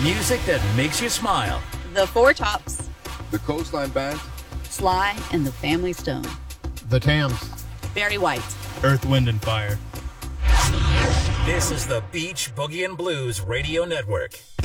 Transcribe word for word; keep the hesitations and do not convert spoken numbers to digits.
Music that makes you smile. The Four Tops. The Coastline Band. Sly and the Family Stone. The Tams. Barry White. Earth, Wind, and Fire. This is the Beach Boogie and Blues Radio Network.